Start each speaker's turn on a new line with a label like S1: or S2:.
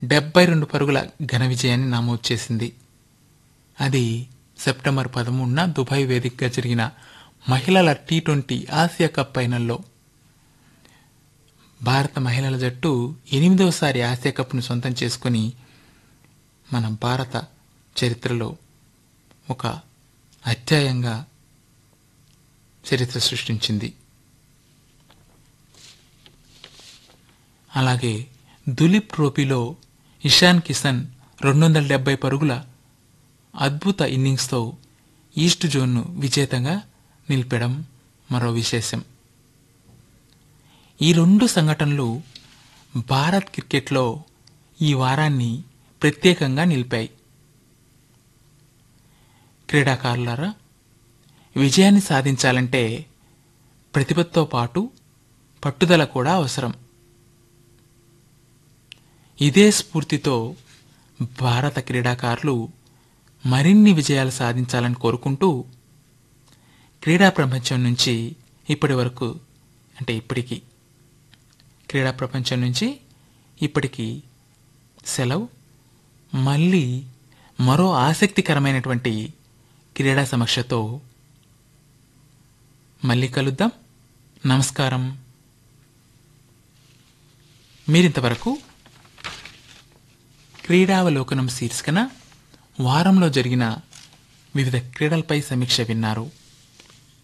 S1: 72 పరుగుల ఘన విజయాన్ని నమోదు చేసింది. అది సెప్టెంబర్ 13న దుబాయ్ వేదికగా జరిగిన మహిళల టీ20 ఆసియా కప్ ఫైనల్లో. భారత మహిళల జట్టు 8వసారి ఆసియా కప్ను సొంతం చేసుకుని మన భారత చరిత్రలో ఒక అధ్యాయంగా చరిత్ర సృష్టించింది. అలాగే దులీప్ ట్రోఫీలో ఇషాన్ కిషన్ 270 పరుగుల అద్భుత ఇన్నింగ్స్తో ఈస్ట్ జోన్ను విజేతంగా నిలిపడం మరో విశేషం. ఈ 2 సంఘటనలు భారత్ క్రికెట్లో ఈ వారాన్ని ప్రత్యేకంగా నిలిపాయి. క్రీడాకారులారా, విజయాన్ని సాధించాలంటే ప్రతిభతో పాటు పట్టుదల కూడా అవసరం. ఇదే స్ఫూర్తితో భారత క్రీడాకారులు మరిన్ని విజయాలు సాధించాలని కోరుకుంటూ క్రీడా ప్రపంచం నుంచి ఇప్పటికీ సెలవు. మళ్ళీ మరో ఆసక్తికరమైనటువంటి క్రీడా సమీక్షతో మళ్ళీ కలుద్దాం. నమస్కారం. మీరింతవరకు క్రీడావలోకనం శీర్షికన వారంలో జరిగిన వివిధ క్రీడలపై సమీక్ష విన్నారు.